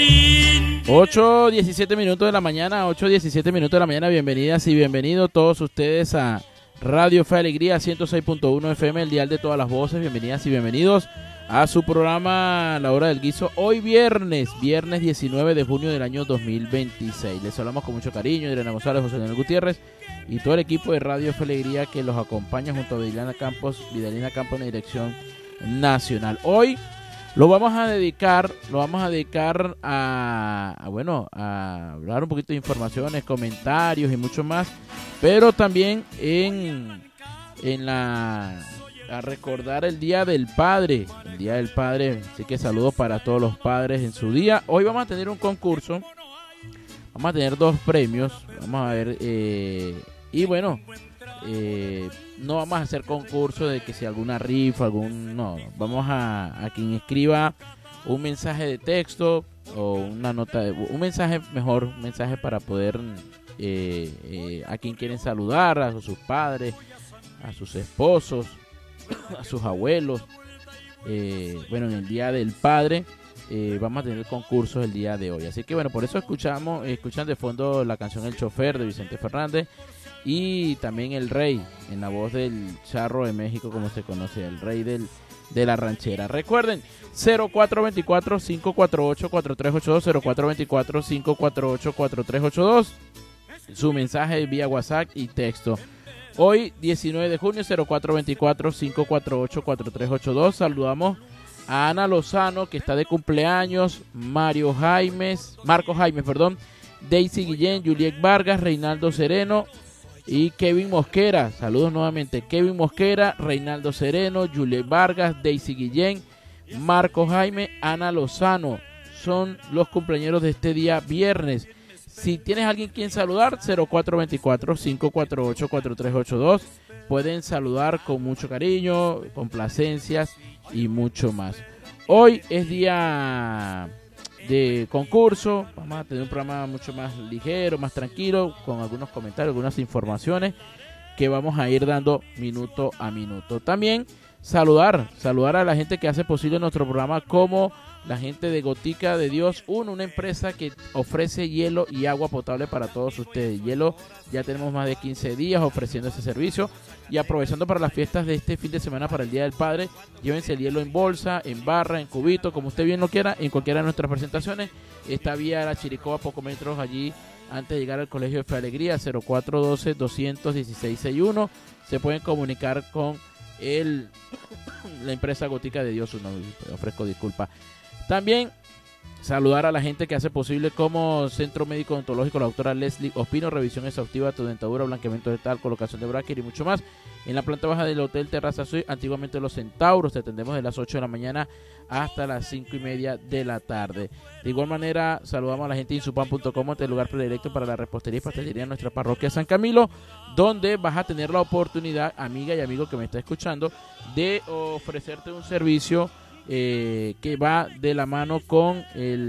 8:17 minutos de la mañana, 8:17 minutos de la mañana. Bienvenidas y bienvenidos todos ustedes a Radio Fe Alegría 106.1 FM, el dial de todas las voces. Bienvenidas y bienvenidos a su programa La Hora del Guiso. Hoy viernes 19 de junio del año 2026. Les hablamos con mucho cariño, Adriana González, José Daniel Gutiérrez y todo el equipo de Radio Fe Alegría que los acompaña junto a Vidalina Campos en la dirección nacional. Hoy lo vamos a dedicar a hablar un poquito de informaciones, comentarios y mucho más, pero también a recordar el Día del Padre, así que saludos para todos los padres en su día. Hoy vamos a tener un concurso, vamos a tener 2 premios, vamos a ver, no vamos a hacer concurso de que si alguna rifa, vamos a quien escriba un mensaje de texto o una nota, un mensaje para poder, a quien quieren saludar, a sus padres, a sus esposos, a sus abuelos, en el Día del Padre. Vamos a tener concursos el día de hoy, así que por eso escuchan de fondo la canción El Chofer de Vicente Fernández y también El Rey, en la voz del Charro de México, como se conoce, el rey de la ranchera. Recuerden, 0424-548-4382, 0424-548-4382, su mensaje vía WhatsApp y texto. Hoy, 19 de junio, 0424-548-4382, saludamos a Ana Lozano, que está de cumpleaños, Marcos Jaimes, Daisy Guillén, Juliet Vargas, Reinaldo Sereno y Kevin Mosquera. Saludos nuevamente, Kevin Mosquera, Reinaldo Sereno, Juliet Vargas, Daisy Guillén, Marcos Jaime, Ana Lozano. Son los cumpleaños de este día viernes. Si tienes a alguien quien saludar, 0424-548-4382. Pueden saludar con mucho cariño, complacencias y mucho más. Hoy es día de concurso, vamos a tener un programa mucho más ligero, más tranquilo, con algunos comentarios, algunas informaciones que vamos a ir dando minuto a minuto. También saludar a la gente que hace posible nuestro programa, como la gente de Gotica de Dios 1, una empresa que ofrece hielo y agua potable para todos ustedes. Hielo, ya tenemos más de 15 días ofreciendo ese servicio, y aprovechando para las fiestas de este fin de semana, para el Día del Padre, llévense el hielo en bolsa, en barra, en cubito, como usted bien lo quiera, en cualquiera de nuestras presentaciones. Está vía La Chiricoba, pocos metros allí antes de llegar al Colegio de Fe Alegría, 0412-216-61. Se pueden comunicar con la empresa Gotica de Dios 1, ofrezco disculpa. También saludar a la gente que hace posible, como Centro Médico Odontológico, la doctora Leslie Ospino, revisión exhaustiva de tu dentadura, blanqueamiento dental, colocación de bracket y mucho más. En la planta baja del Hotel Terraza Suite, antiguamente Los Centauros, te atendemos de las 8 de la mañana hasta las 5:30 de la tarde. De igual manera, saludamos a la gente de insupan.com, el lugar predilecto para la repostería y pastelería en nuestra parroquia San Camilo, donde vas a tener la oportunidad, amiga y amigo que me está escuchando, de ofrecerte un servicio que va de la mano con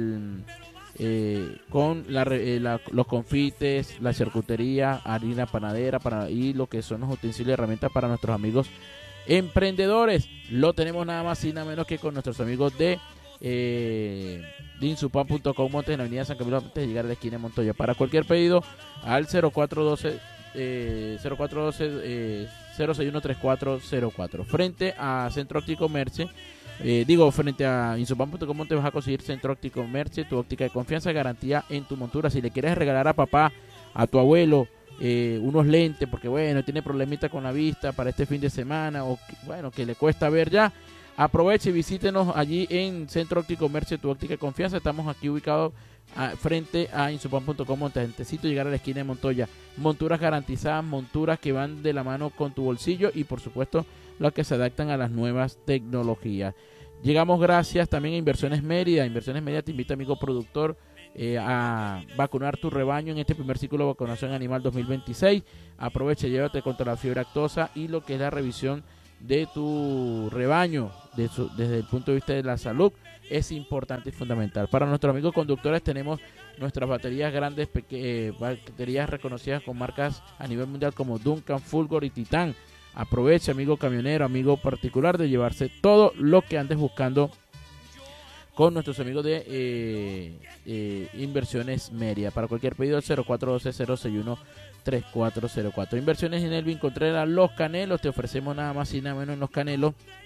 los confites, la charcutería, harina panadera y lo que son los utensilios y herramientas para nuestros amigos emprendedores. Lo tenemos nada más y nada menos que con nuestros amigos de insupan.com, en la avenida San Camilo, antes de llegar a la esquina de Montoya. Para cualquier pedido al 0412-061-3404. Frente a Centro Óptico Merche, frente a insupan.com te vas a conseguir Centro Óptico Merche, tu óptica de confianza, garantía en tu montura. Si le quieres regalar a papá, a tu abuelo, unos lentes, porque tiene problemita con la vista para este fin de semana, o que le cuesta ver ya, aproveche y visítenos allí en Centro Óptico Merche, tu óptica de confianza. Estamos aquí ubicados frente a insupan.com, antesito llegar a la esquina de Montoya. Monturas garantizadas, monturas que van de la mano con tu bolsillo y por supuesto las que se adaptan a las nuevas tecnologías. Llegamos gracias también a Inversiones Mérida. Inversiones Mérida te invita, amigo productor, a vacunar tu rebaño en este primer ciclo de vacunación animal 2026. Aprovecha, llévate contra la fiebre aftosa y lo que es la revisión de tu rebaño desde el punto de vista de la salud es importante y fundamental. Para nuestros amigos conductores tenemos nuestras baterías grandes, baterías reconocidas con marcas a nivel mundial como Duncan, Fulgor y Titan. Aprovecha, amigo camionero, amigo particular, de llevarse todo lo que andes buscando con nuestros amigos de Inversiones Media. Para cualquier pedido, al 0412-061-3404. Inversiones en Elvin Contreras, Los Canelos. Te ofrecemos nada más y nada menos en Los Canelos